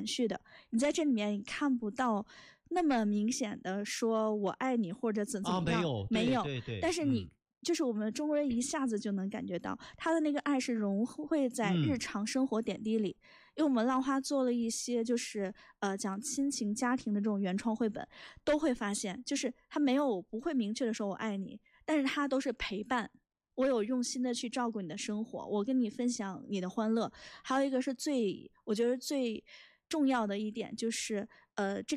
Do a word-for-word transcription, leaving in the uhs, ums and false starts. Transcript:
绪的，你在这里面你看不到那么明显的说我爱你或者怎怎么样、 啊、没有没有， 对对对， 但是你、 嗯就是我们中国人一下子就能感觉到他的那个爱是融汇在日常生活点滴里、嗯、因为我们浪花做了一些就是呃讲亲情家庭的这种原创绘本，都会发现就是他没有不会明确的说我爱你，但是他都是陪伴，我有用心的去照顾你的生活，我跟你分享你的欢乐。还有一个是最我觉得最重要的一点就是呃这